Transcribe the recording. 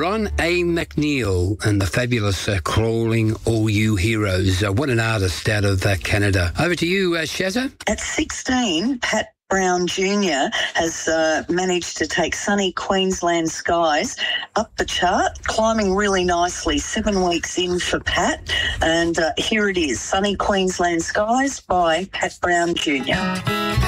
Ron A. McNeil and the fabulous Crawling All You Heroes. What an artist out of Canada. Over to you, Shazza. At 16, Pat Brown Jr. has managed to take Sunny Queensland Skies up the chart, climbing really nicely, 7 weeks in for Pat. And here it is, Sunny Queensland Skies by Pat Brown Jr.